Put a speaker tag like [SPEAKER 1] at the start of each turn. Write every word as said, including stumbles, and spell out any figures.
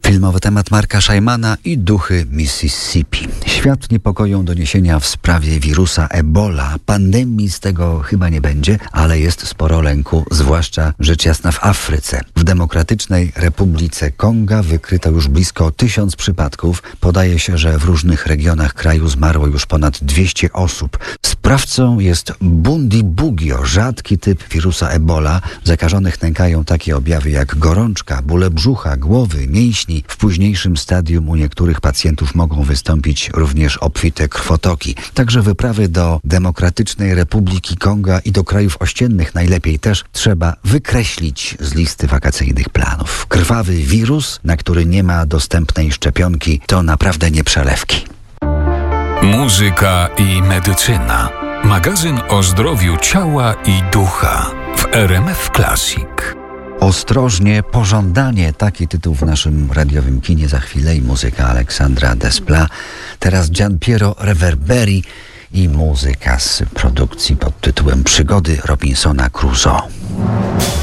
[SPEAKER 1] Filmowy temat Marka Szajmana i duchy Mississippi. Świat niepokoją doniesienia w sprawie wirusa Ebola. Pandemii z tego chyba nie będzie, ale jest sporo lęku, zwłaszcza rzecz jasna w Afryce. W Demokratycznej Republice Konga wykryto już blisko tysiąc przypadków. Podaje się, że w różnych regionach kraju zmarło już ponad dwieście osób. Sprawcą jest Bundibugyo, rzadki typ wirusa Ebola. Zakażonych nękają takie objawy jak gorączka, bóle brzucha, głowy, mięśni. W późniejszym stadium u niektórych pacjentów mogą wystąpić również obfite krwotoki. Także wyprawy do Demokratycznej Republiki Konga i do krajów ościennych najlepiej też trzeba wykreślić z listy wakacyjnych planów. Krwawy wirus, na który nie ma dostępnej szczepionki, to naprawdę nie przelewki.
[SPEAKER 2] Muzyka i medycyna. Magazyn o zdrowiu ciała i ducha w R M F Classic.
[SPEAKER 1] Ostrożnie, pożądanie. Taki tytuł w naszym radiowym kinie. Za chwilę i muzyka Aleksandra Desplat. Teraz Gianpiero Reverberi i muzyka z produkcji pod tytułem Przygody Robinsona Crusoe.